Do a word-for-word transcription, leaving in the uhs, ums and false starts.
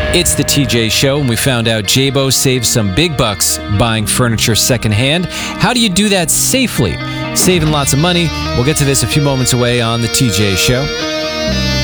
It's the T J Show, and we found out Jaybo saves some big bucks buying furniture secondhand. How do you do that safely? Saving lots of money. We'll get to this a few moments away on the T J Show.